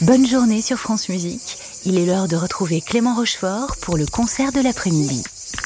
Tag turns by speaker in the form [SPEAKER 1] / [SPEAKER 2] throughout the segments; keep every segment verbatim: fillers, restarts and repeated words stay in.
[SPEAKER 1] Bonne journée sur France Musique. Il est l'heure de retrouver Clément Rochefort pour le concert de l'après-midi.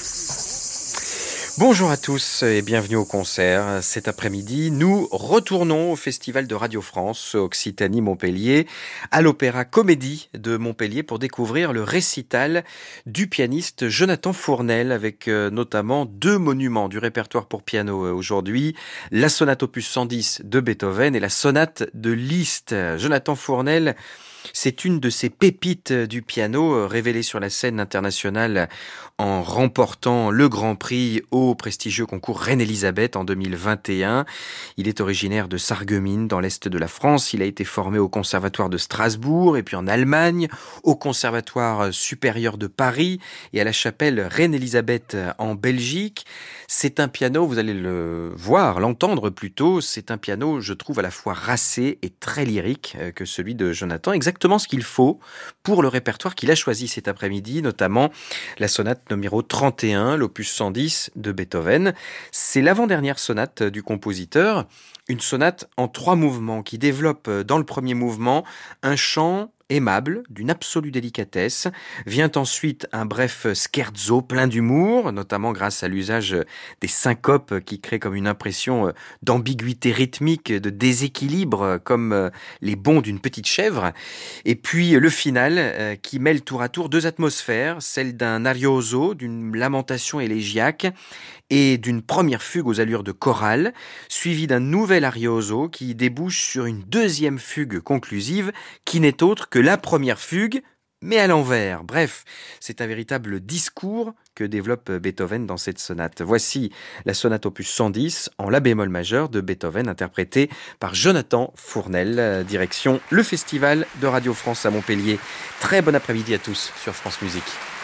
[SPEAKER 2] Bonjour à tous et bienvenue au concert. Cet après-midi, nous retournons au Festival de Radio France Occitanie-Montpellier, à l'Opéra Comédie de Montpellier pour découvrir le récital du pianiste Jonathan Fournel avec euh, notamment deux monuments du répertoire pour piano euh, aujourd'hui, la sonate opus cent dix de Beethoven et la sonate de Liszt. Jonathan Fournel, c'est une de ces pépites du piano révélée sur la scène internationale en remportant le Grand Prix au prestigieux concours Reine-Élisabeth en deux mille vingt et un. Il est originaire de Sarreguemines, dans l'est de la France. Il a été formé au Conservatoire de Strasbourg et puis en Allemagne, au Conservatoire supérieur de Paris et à la chapelle Reine-Élisabeth en Belgique. C'est un piano, vous allez le voir, l'entendre plutôt, c'est un piano, je trouve, à la fois racé et très lyrique que celui de Jonathan. Exactement ce qu'il faut pour le répertoire qu'il a choisi cet après-midi, notamment la sonate numéro trente et un, l'opus cent dix de Beethoven. C'est l'avant-dernière sonate du compositeur, une sonate en trois mouvements qui développe dans le premier mouvement un chant aimable, d'une absolue délicatesse. Vient ensuite un bref scherzo plein d'humour, notamment grâce à l'usage des syncopes qui créent comme une impression d'ambiguïté rythmique, de déséquilibre, comme les bonds d'une petite chèvre. Et puis le final qui mêle tour à tour deux atmosphères, celle d'un arioso, d'une lamentation élégiaque, et d'une première fugue aux allures de chorale, suivie d'un nouvel arioso qui débouche sur une deuxième fugue conclusive qui n'est autre que la première fugue, mais à l'envers. Bref, c'est un véritable discours que développe Beethoven dans cette sonate. Voici la sonate opus cent dix en la bémol majeur de Beethoven, interprétée par Jonathan Fournel, direction le Festival de Radio France à Montpellier. Très bon après-midi à tous sur France Musique.